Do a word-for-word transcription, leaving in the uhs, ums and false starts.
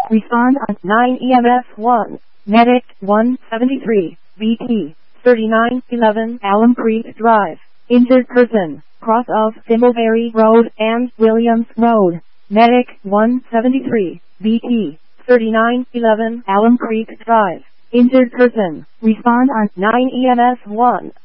Respond on nine E M S one. Medic one seventy-three, B T, thirty-nine eleven Alum Creek Drive. Injured person, cross of Thimbleberry Road and Williams Road. Medic one seventy-three, B T, thirty-nine eleven Alum Creek Drive. Injured person, respond on nine E M S one.